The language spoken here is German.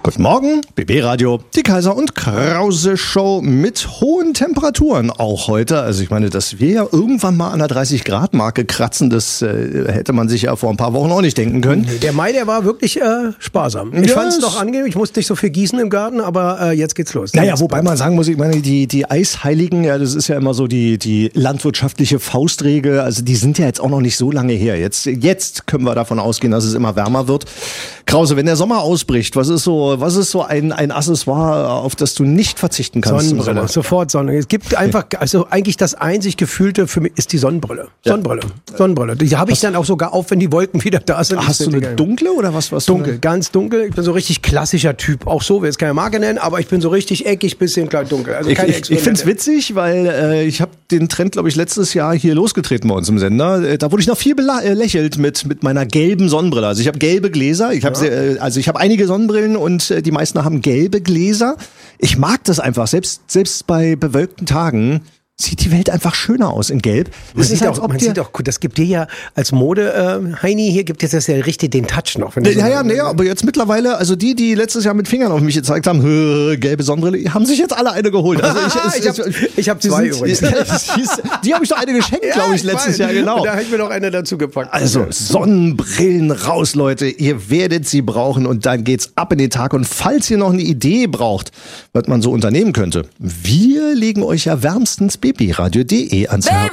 Guten Morgen, BB Radio, die Kaiser und Krause Show mit hohen Temperaturen auch heute. Also ich meine, dass wir ja irgendwann mal an der 30-Grad-Marke kratzen, das hätte man sich ja vor ein paar Wochen auch nicht denken können. Der Mai, der war wirklich sparsam. Ich fand es doch angenehm, ich musste nicht so viel gießen im Garten, aber jetzt geht's los. Naja, wobei man sagen muss, ich meine, die Eisheiligen, ja, das ist ja immer so die landwirtschaftliche Faustregel, also die sind ja jetzt auch noch nicht so lange her. Jetzt können wir davon ausgehen, dass es immer wärmer wird. Krause, wenn der Sommer ausbricht, was ist so ein Accessoire, auf das du nicht verzichten kannst? Sonnenbrille, sofort Sonne. Es gibt einfach, also eigentlich das einzig Gefühlte für mich ist die Sonnenbrille. Sonnenbrille. Die habe ich dann auch sogar auf, wenn die Wolken wieder da sind. Hast du eine dunkle oder was? Dunkel, ganz dunkel. Ich bin so richtig klassischer Typ. Auch so, will jetzt keine Marke nennen, aber ich bin so richtig eckig, bisschen klein dunkel. Also keine ich finde es witzig, weil ich habe den Trend, glaube ich, letztes Jahr hier losgetreten bei uns im Sender. Da wurde ich noch viel belächelt mit meiner gelben Sonnenbrille. Also ich habe gelbe Gläser. Ich habe einige Sonnenbrillen und die meisten haben gelbe Gläser. Ich mag das einfach. Selbst bei bewölkten Tagen sieht die Welt einfach schöner aus in Gelb. Man sieht auch, das gibt dir ja als Mode, Heini, hier gibt es ja richtig den Touch noch. Aber jetzt mittlerweile, also die letztes Jahr mit Fingern auf mich gezeigt haben, gelbe Sonnenbrille, haben sich jetzt alle eine geholt. Also ich habe zwei übrigens. Die habe ich doch eine geschenkt, glaube ich, letztes Jahr, genau. Und da habe ich mir noch eine dazu gepackt. Also Sonnenbrillen raus, Leute. Ihr werdet sie brauchen und dann geht's ab in den Tag. Und falls ihr noch eine Idee braucht, was man so unternehmen könnte, wir legen euch ja wärmstens bbradio.de ans Herz.